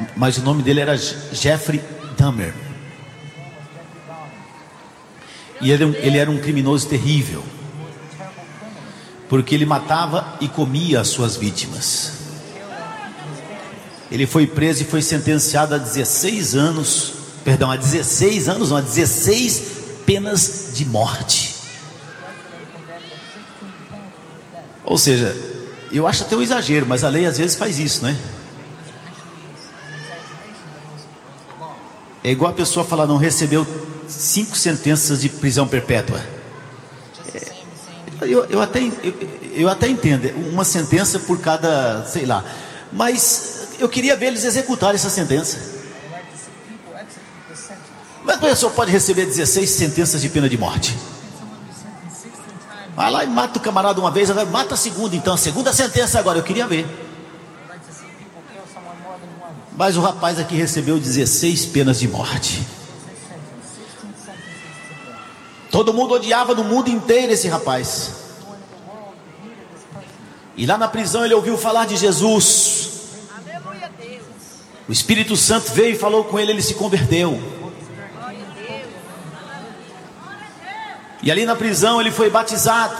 mas o nome dele era Jeffrey Dahmer. E ele era um criminoso terrível, porque ele matava e comia as suas vítimas. Ele foi preso e foi sentenciado a 16 anos, a 16 anos, não, a 16 penas de morte. Ou seja, eu acho até um exagero, mas a lei às vezes faz isso, né? É igual a pessoa falar, não recebeu 5 sentenças de prisão perpétua. Eu até entendo, uma sentença por cada, sei lá, mas eu queria ver eles executarem essa sentença. Mas a pessoa pode receber 16 sentenças de pena de morte. Vai lá e mata o camarada uma vez, agora mata a segunda, então a segunda sentença agora, eu queria ver. Mas o rapaz aqui recebeu 16 penas de morte. Todo mundo odiava no mundo inteiro esse rapaz. E lá na prisão ele ouviu falar de Jesus. O Espírito Santo veio e falou com ele, ele se converteu. E ali na prisão ele foi batizado.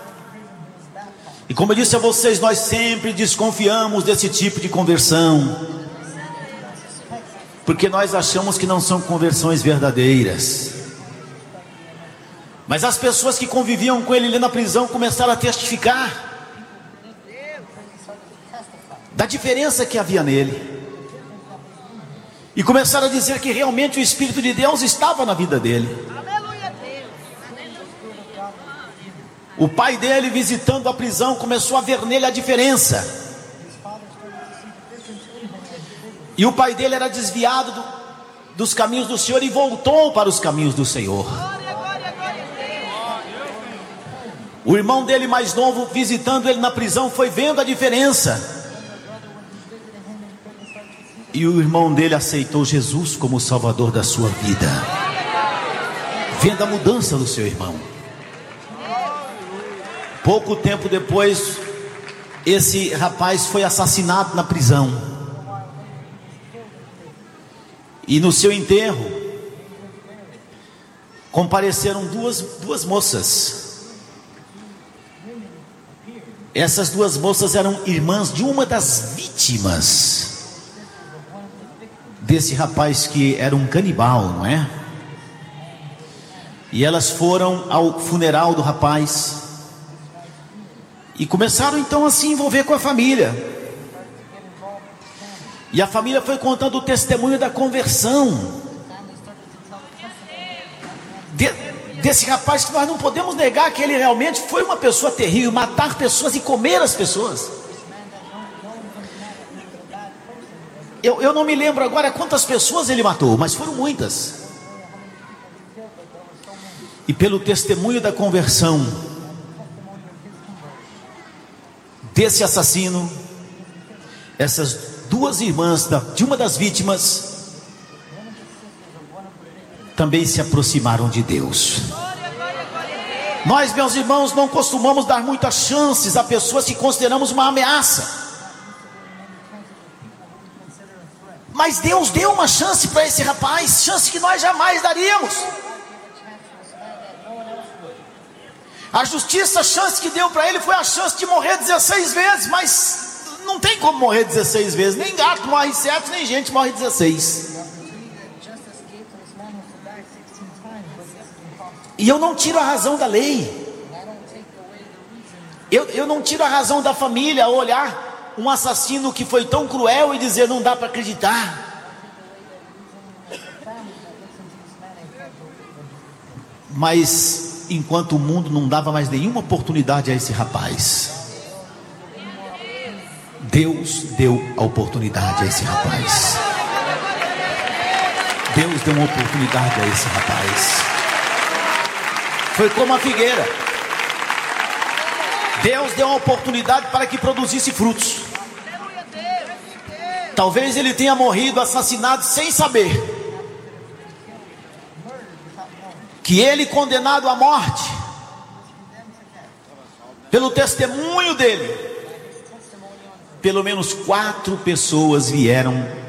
E como eu disse a vocês, nós sempre desconfiamos desse tipo de conversão, porque nós achamos que não são conversões verdadeiras. Mas as pessoas que conviviam com ele ali na prisão começaram a testificar da diferença que havia nele, e começaram a dizer que realmente o Espírito de Deus estava na vida dele. O pai dele, visitando a prisão, começou a ver nele a diferença. E o pai dele era desviado dos caminhos do Senhor e voltou para os caminhos do Senhor. O irmão dele mais novo, visitando ele na prisão, foi vendo a diferença. E o irmão dele aceitou Jesus como o Salvador da sua vida, vendo a mudança do seu irmão. Pouco tempo depois, esse rapaz foi assassinado na prisão. E no seu enterro compareceram duas moças. Essas duas moças eram irmãs de uma das vítimas desse rapaz que era um canibal, não é? E elas foram ao funeral do rapaz e começaram então a se envolver com a família. E a família foi contando o testemunho da conversão desse rapaz, que nós não podemos negar que ele realmente foi uma pessoa terrível, matar pessoas e comer as pessoas. Eu não me lembro agora quantas pessoas ele matou, mas foram muitas. E pelo testemunho da conversão desse assassino, essas duas irmãs de uma das vítimas também se aproximaram de Deus. Nós, meus irmãos, não costumamos dar muitas chances a pessoas que consideramos uma ameaça, mas Deus deu uma chance para esse rapaz, chance que nós jamais daríamos. A justiça, a chance que deu para ele foi a chance de morrer 16 vezes, mas não tem como morrer 16 vezes, nem gato morre 7, nem gente morre 16. E eu não tiro a razão da lei, eu não tiro a razão da família ao olhar um assassino que foi tão cruel e dizer não dá para acreditar. Mas enquanto o mundo não dava mais nenhuma oportunidade a esse rapaz, Deus deu a oportunidade a esse rapaz. Deus deu uma oportunidade a esse rapaz. Foi como a figueira. Deus deu uma oportunidade para que produzisse frutos. Talvez ele tenha morrido assassinado sem saber que ele, condenado à morte pelo testemunho dele, pelo menos 4 pessoas vieram